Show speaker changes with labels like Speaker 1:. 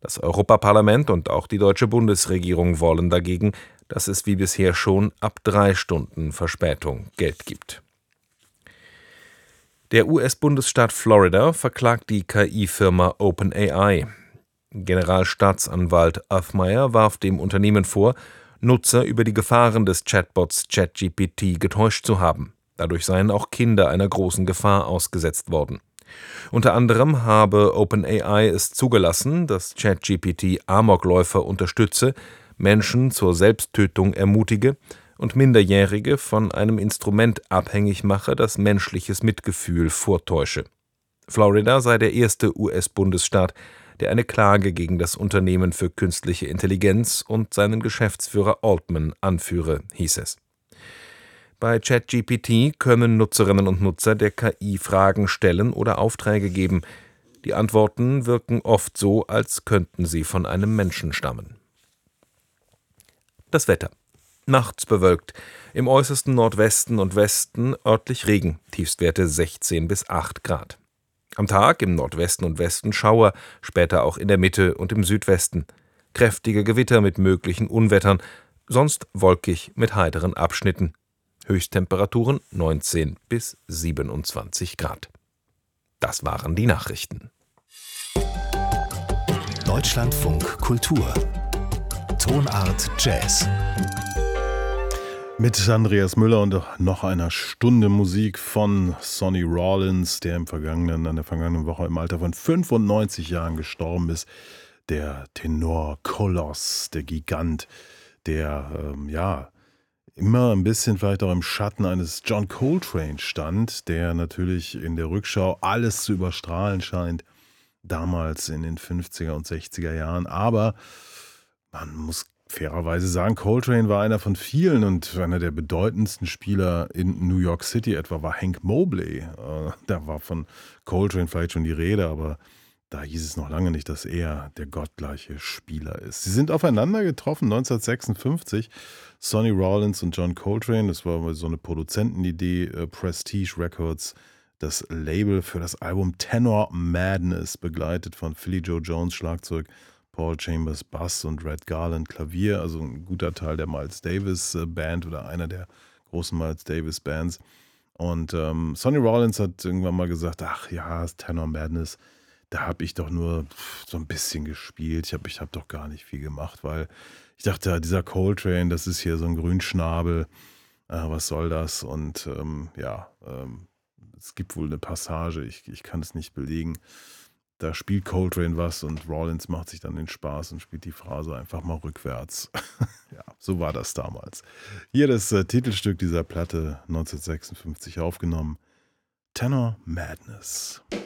Speaker 1: Das Europaparlament und auch die deutsche Bundesregierung wollen dagegen, dass es wie bisher schon ab 3 Stunden Verspätung Geld gibt. Der US-Bundesstaat Florida verklagt die KI-Firma OpenAI. Generalstaatsanwalt Othmeier warf dem Unternehmen vor, Nutzer über die Gefahren des Chatbots ChatGPT getäuscht zu haben. Dadurch seien auch Kinder einer großen Gefahr ausgesetzt worden. Unter anderem habe OpenAI es zugelassen, dass ChatGPT Amokläufer unterstütze, Menschen zur Selbsttötung ermutige und Minderjährige von einem Instrument abhängig mache, das menschliches Mitgefühl vortäusche. Florida sei der erste US-Bundesstaat, der eine Klage gegen das Unternehmen für künstliche Intelligenz und seinen Geschäftsführer Altman anführe, hieß es. Bei ChatGPT können Nutzerinnen und Nutzer der KI Fragen stellen oder Aufträge geben. Die Antworten wirken oft so, als könnten sie von einem Menschen stammen. Das Wetter. Nachts bewölkt, im äußersten Nordwesten und Westen örtlich Regen, Tiefstwerte 16 bis 8 Grad. Am Tag im Nordwesten und Westen Schauer, später auch in der Mitte und im Südwesten. Kräftige Gewitter mit möglichen Unwettern, sonst wolkig mit heiteren Abschnitten. Höchsttemperaturen 19 bis 27 Grad. Das waren die Nachrichten.
Speaker 2: Deutschlandfunk Kultur. Tonart Jazz.
Speaker 3: Mit Andreas Müller und noch einer Stunde Musik von Sonny Rollins, der an der vergangenen Woche im Alter von 95 Jahren gestorben ist. Der Tenor-Koloss, der Gigant, der immer ein bisschen vielleicht auch im Schatten eines John Coltrane stand, der natürlich in der Rückschau alles zu überstrahlen scheint, damals in den 50er und 60er Jahren. Aber man muss fairerweise sagen, Coltrane war einer von vielen und einer der bedeutendsten Spieler in New York City etwa war Hank Mobley. Da war von Coltrane vielleicht schon die Rede, aber da hieß es noch lange nicht, dass er der gottgleiche Spieler ist. Sie sind aufeinander getroffen 1956, Sonny Rollins und John Coltrane. Das war so eine Produzentenidee, Prestige Records, das Label für das Album Tenor Madness, begleitet von Philly Joe Jones Schlagzeug, Paul Chambers Bass und Red Garland Klavier, also ein guter Teil der Miles Davis Band oder einer der großen Miles Davis Bands. Und Sonny Rollins hat irgendwann mal gesagt, ach ja, das Tenor Madness, da habe ich doch nur so ein bisschen gespielt, ich hab doch gar nicht viel gemacht, weil ich dachte, dieser Coltrane, das ist hier so ein Grünschnabel, was soll das? Und es gibt wohl eine Passage, ich kann es nicht belegen. Da spielt Coltrane was und Rollins macht sich dann den Spaß und spielt die Phrase einfach mal rückwärts. Ja, so war das damals. Hier das Titelstück dieser Platte, 1956 aufgenommen, Tenor Madness.